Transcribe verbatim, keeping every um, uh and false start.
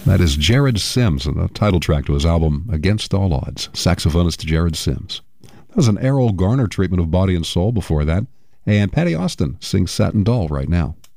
That is Jared Sims, and the title track to his album, Against All Odds. Saxophonist Jared Sims. That was an Errol Garner treatment of Body and Soul before that. And Patty Austin sings Satin Doll right now.